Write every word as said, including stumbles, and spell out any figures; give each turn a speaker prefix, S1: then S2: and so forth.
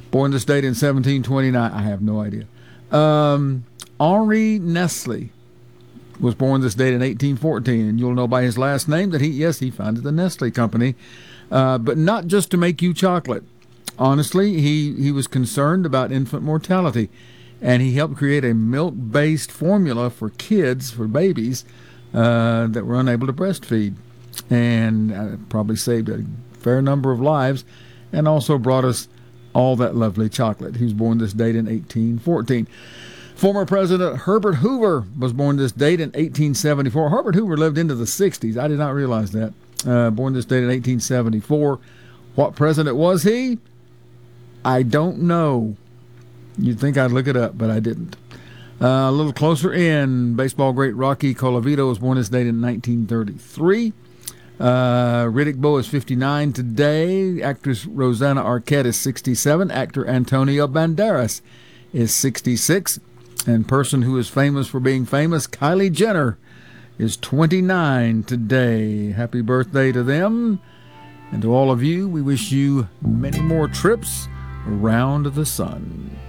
S1: Born this date in seventeen twenty-nine. I have no idea. Um, Henri Nestle was born this date in eighteen fourteen, and you'll know by his last name that he, yes, he founded the Nestle Company, uh, but not just to make you chocolate. Honestly, he, he was concerned about infant mortality, and he helped create a milk-based formula for kids, for babies, uh, that were unable to breastfeed, and uh, probably saved a fair number of lives, and also brought us all that lovely chocolate. He was born this date in eighteen fourteen. Former President Herbert Hoover was born this date in eighteen seventy-four. Herbert Hoover lived into the sixties. I did not realize that. Uh, born this date in eighteen seventy-four. What president was he? I don't know. You'd think I'd look it up, but I didn't. Uh, a little closer in, baseball great Rocky Colavito was born this date in nineteen thirty-three. Uh, Riddick Bowe is fifty-nine today. Actress Rosanna Arquette is sixty-seven. Actor Antonio Banderas is sixty-six. And person who is famous for being famous, Kylie Jenner, is twenty-nine today. Happy birthday to them. And to all of you, we wish you many more trips around the sun.